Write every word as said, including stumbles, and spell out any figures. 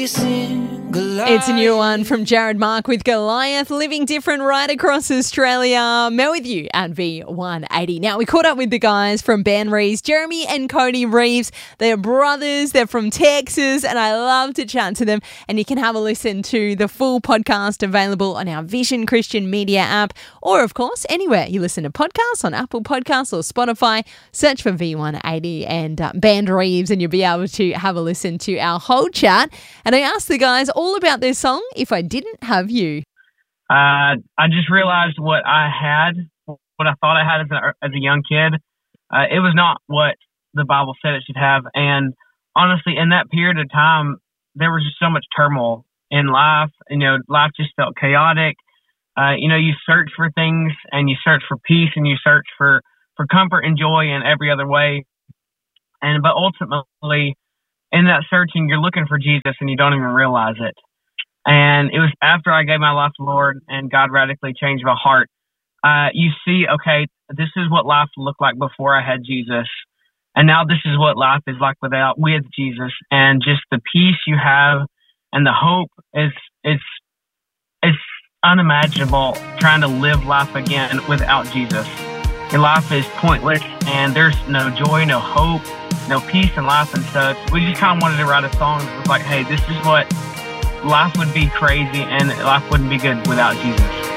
It's a new one from Jared Mark with Goliath, living different right across Australia. Mel with you at V one eighty. Now, we caught up with the guys from Band Reeves, Jeremy and Cody Reeves. They're brothers, they're from Texas, and I love to chat to them. And you can have a listen to the full podcast available on our Vision Christian Media app, or, of course, anywhere you listen to podcasts, on Apple Podcasts or Spotify. Search for V one eighty and uh, Band Reeves, and you'll be able to have a listen to our whole chat. And I asked the guys all about their song, If I Didn't Have You. Uh, I just realized what I had, what I thought I had as a, as a young kid. Uh, it was not what the Bible said it should have. And honestly, in that period of time, there was just so much turmoil in life. You know, life just felt chaotic. Uh, you know, you search for things and you search for peace and you search for, for comfort and joy in every other way. And, but ultimately, in that searching, you're looking for Jesus and you don't even realize it. And it was after I gave my life to the Lord and God radically changed my heart. Uh, you see, okay, this is what life looked like before I had Jesus. And now this is what life is like without, with Jesus. And just the peace you have and the hope is, it's, it's unimaginable trying to live life again without Jesus. Your life is pointless and there's no joy, no hope, no peace in life. And so we just kind of wanted to write a song that was like, hey, this is what life would be crazy and life wouldn't be good without Jesus.